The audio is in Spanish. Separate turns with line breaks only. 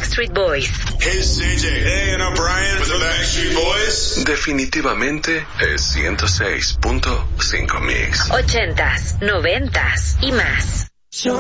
Backstreet Boys.
Hey, CJ. Hey, and I'm Brian with the Backstreet Boys.
Definitivamente es 106.5 Mix.
80s, 90s y más.